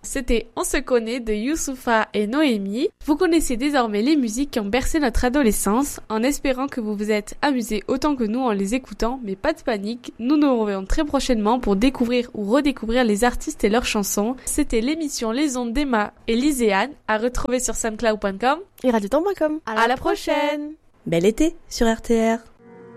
C'était On se connaît de Youssoupha et Noémie. Vous connaissez désormais les musiques qui ont bercé notre adolescence, en espérant que vous vous êtes amusés autant que nous en les écoutant, mais pas de panique, nous nous revoyons très prochainement pour découvrir ou redécouvrir les artistes et leurs chansons. C'était l'émission Les Ondes d'Emma et Liséane, à retrouver sur soundcloud.com et radiotemps.com. À la prochaine. Bel été sur RTR.